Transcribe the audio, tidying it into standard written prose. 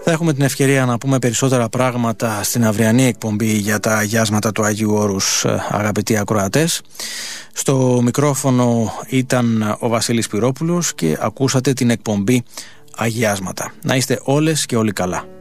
Θα έχουμε την ευκαιρία να πούμε περισσότερα πράγματα στην αυριανή εκπομπή για τα αγιάσματα του Αγίου Όρους, αγαπητοί ακροατές. Στο μικρόφωνο ήταν ο Βασίλης Πυρόπουλος και ακούσατε την εκπομπή Αγιάσματα. Να είστε όλες και όλοι καλά.